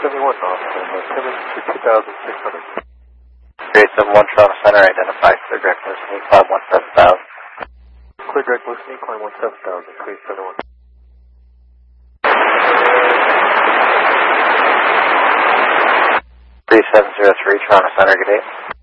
371 officer, Timmons to 2600. 371 Toronto Center, identify clear direct listening, climb 17000. Clear direct listening, climb 17000, 371. 3703 Toronto Center, good day.